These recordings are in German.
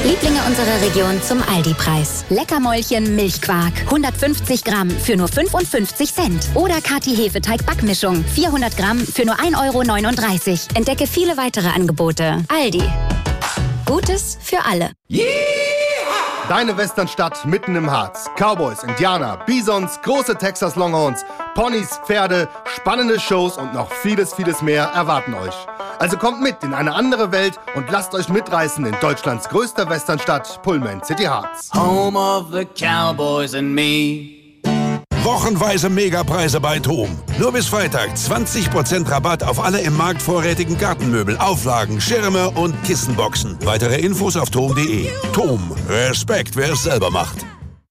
Lieblinge unserer Region zum Aldi-Preis. Leckermäulchen Milchquark, 150 Gramm für nur 55 Cent. Oder Kati Hefeteig Backmischung, 400 Gramm für nur 1,39 €. Entdecke viele weitere Angebote. Aldi. Gutes für alle. Yeah! Deine Westernstadt mitten im Harz. Cowboys, Indianer, Bisons, große Texas Longhorns, Ponys, Pferde, spannende Shows und noch vieles, vieles mehr erwarten euch. Also kommt mit in eine andere Welt und lasst euch mitreißen in Deutschlands größter Westernstadt, Pullman City Harz. Home of the Cowboys and me. Wochenweise Megapreise bei TOM. Nur bis Freitag 20% Rabatt auf alle im Markt vorrätigen Gartenmöbel, Auflagen, Schirme und Kissenboxen. Weitere Infos auf tom.de. TOM. Respekt, wer es selber macht.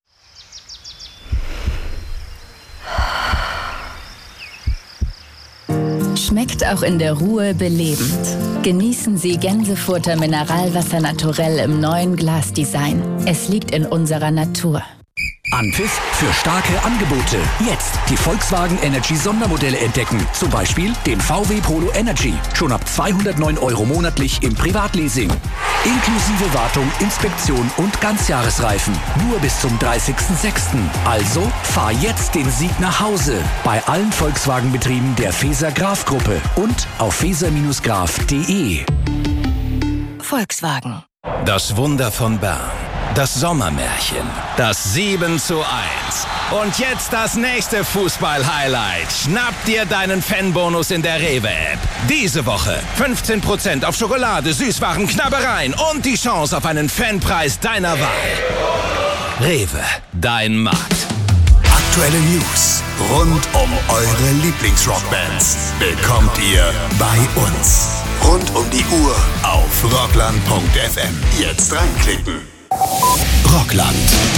Schmeckt auch in der Ruhe belebend. Genießen Sie Gänsefutter Mineralwasser naturell im neuen Glasdesign. Es liegt in unserer Natur. Anpfiff für starke Angebote. Jetzt die Volkswagen Energy Sondermodelle entdecken. Zum Beispiel den VW Polo Energy. Schon ab 209 € monatlich im Privatleasing. Inklusive Wartung, Inspektion und Ganzjahresreifen. Nur bis zum 30.06. Also fahr jetzt den Sieg nach Hause. Bei allen Volkswagen-Betrieben der Faeser-Graf-Gruppe und auf faeser-graf.de. Volkswagen. Das Wunder von Bern. Das Sommermärchen. Das 7:1. Und jetzt das nächste Fußball-Highlight. Schnapp dir deinen Fanbonus in der Rewe-App. Diese Woche 15% auf Schokolade, Süßwaren, Knabbereien und die Chance auf einen Fanpreis deiner Wahl. Rewe, dein Markt. Aktuelle News rund um eure Lieblingsrockbands bekommt ihr bei uns. Rund um die Uhr auf rockland.fm. Jetzt reinklicken. Rockland.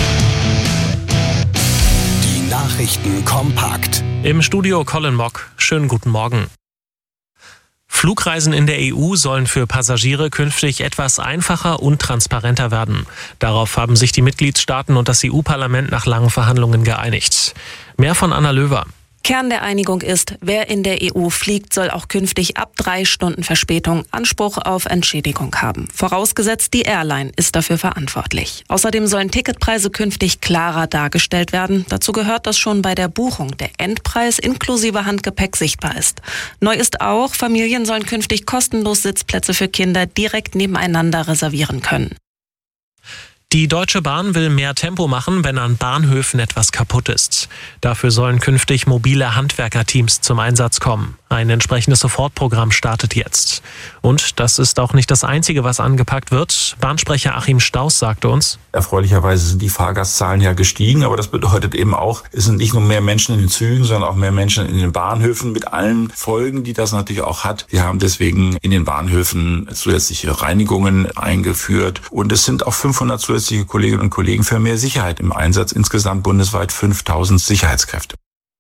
Die Nachrichten kompakt. Im Studio Colin Mock. Schönen guten Morgen. Flugreisen in der EU sollen für Passagiere künftig etwas einfacher und transparenter werden. Darauf haben sich die Mitgliedstaaten und das EU-Parlament nach langen Verhandlungen geeinigt. Mehr von Anna Löwer. Kern der Einigung ist, wer in der EU fliegt, soll auch künftig ab 3 Stunden Verspätung Anspruch auf Entschädigung haben. Vorausgesetzt, die Airline ist dafür verantwortlich. Außerdem sollen Ticketpreise künftig klarer dargestellt werden. Dazu gehört, dass schon bei der Buchung der Endpreis inklusive Handgepäck sichtbar ist. Neu ist auch, Familien sollen künftig kostenlos Sitzplätze für Kinder direkt nebeneinander reservieren können. Die Deutsche Bahn will mehr Tempo machen, wenn an Bahnhöfen etwas kaputt ist. Dafür sollen künftig mobile Handwerkerteams zum Einsatz kommen. Ein entsprechendes Sofortprogramm startet jetzt. Und das ist auch nicht das Einzige, was angepackt wird. Bahnsprecher Achim Stauß sagte uns: Erfreulicherweise sind die Fahrgastzahlen ja gestiegen, aber das bedeutet eben auch, es sind nicht nur mehr Menschen in den Zügen, sondern auch mehr Menschen in den Bahnhöfen mit allen Folgen, die das natürlich auch hat. Wir haben deswegen in den Bahnhöfen zusätzliche Reinigungen eingeführt und es sind auch 500 zusätzliche Kolleginnen und Kollegen für mehr Sicherheit im Einsatz. Insgesamt bundesweit 5000 Sicherheitskräfte.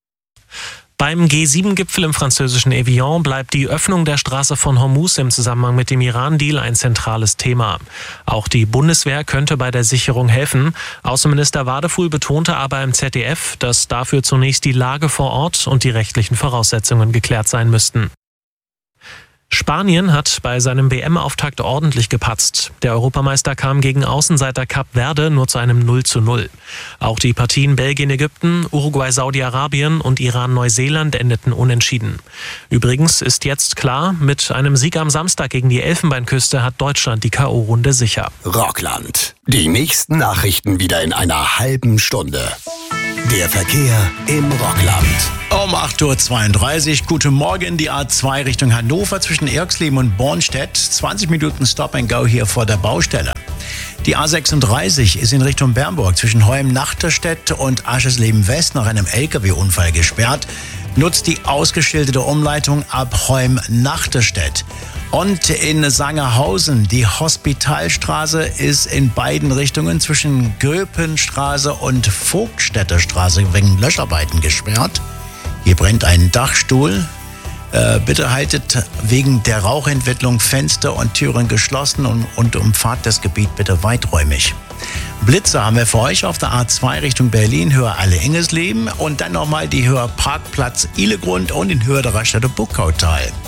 Beim G7-Gipfel im französischen Evian bleibt die Öffnung der Straße von Hormuz im Zusammenhang mit dem Iran-Deal ein zentrales Thema. Auch die Bundeswehr könnte bei der Sicherung helfen. Außenminister Wadefuhl betonte aber im ZDF, dass dafür zunächst die Lage vor Ort und die rechtlichen Voraussetzungen geklärt sein müssten. Spanien hat bei seinem WM-Auftakt ordentlich gepatzt. Der Europameister kam gegen Außenseiter Kap Verde nur zu einem 0:0. Auch die Partien Belgien-Ägypten, Uruguay-Saudi-Arabien und Iran-Neuseeland endeten unentschieden. Übrigens ist jetzt klar, mit einem Sieg am Samstag gegen die Elfenbeinküste hat Deutschland die K.O.-Runde sicher. Rockland. Die nächsten Nachrichten wieder in einer halben Stunde. Der Verkehr im Rockland. Um 8:32 Uhr, guten Morgen, die A2 Richtung Hannover zwischen Erxleben und Bornstedt. 20 Minuten Stop and Go hier vor der Baustelle. Die A36 ist in Richtung Bernburg zwischen Heum-Nachterstedt und Aschersleben West nach einem LKW-Unfall gesperrt. Nutzt die ausgeschilderte Umleitung ab Heum-Nachterstedt. Und in Sangerhausen, die Hospitalstraße ist in beiden Richtungen zwischen Göpenstraße und Vogtstädter Straße wegen Löscharbeiten gesperrt. Hier brennt ein Dachstuhl. Bitte haltet wegen der Rauchentwicklung Fenster und Türen geschlossen und umfahrt das Gebiet bitte weiträumig. Blitze haben wir für euch auf der A2 Richtung Berlin, Höhe Alle-Ingesleben und dann nochmal die Höhe Parkplatz Ihlegrund und in Höhe der Raststätte Buckautal.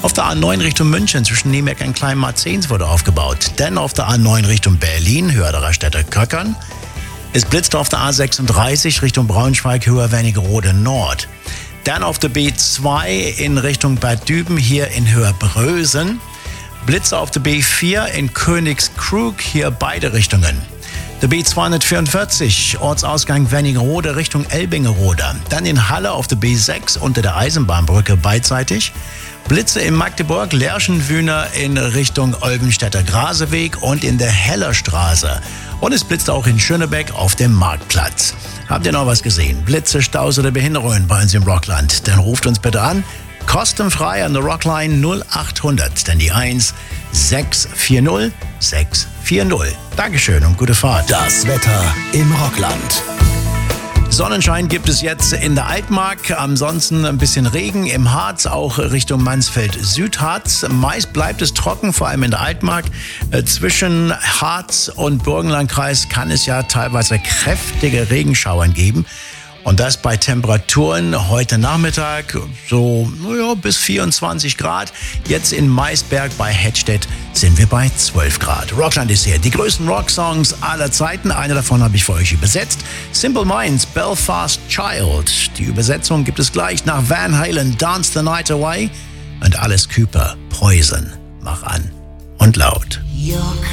Auf der A9 Richtung München zwischen Niemeck und Kleinmarzens wurde aufgebaut. Dann auf der A9 Richtung Berlin, Hörderer Städte Köckern. Es blitzt auf der A36 Richtung Braunschweig, Höher Wernigerode Nord. Dann auf der B2 in Richtung Bad Düben, hier in Höherbrösen. Blitze auf der B4 in Königskrug, hier beide Richtungen. Der B244, Ortsausgang Wernigerode Richtung Elbingerode. Dann in Halle auf der B6 unter der Eisenbahnbrücke beidseitig. Blitze in Magdeburg, Lerchenwühner in Richtung Olbenstädter Graseweg und in der Hellerstraße. Und es blitzt auch in Schönebeck auf dem Marktplatz. Habt ihr noch was gesehen? Blitze, Staus oder Behinderungen bei uns im Rockland? Dann ruft uns bitte an. Kostenfrei an der Rockline 0800, dann die 1 640 640. Dankeschön und gute Fahrt. Das Wetter im Rockland. Sonnenschein gibt es jetzt in der Altmark, ansonsten ein bisschen Regen im Harz, auch Richtung Mansfeld-Südharz. Meist bleibt es trocken, vor allem in der Altmark. Zwischen Harz und Burgenlandkreis kann es ja teilweise kräftige Regenschauern geben. Und das bei Temperaturen heute Nachmittag so bis 24 Grad. Jetzt in Maisberg bei Hettstedt sind wir bei 12 Grad. Rockland ist hier. Die größten Rocksongs aller Zeiten. Eine davon habe ich für euch übersetzt. Simple Minds, Belfast Child. Die Übersetzung gibt es gleich nach Van Halen, Dance the Night Away. Und Alice Cooper, Poison. Mach an und laut. Your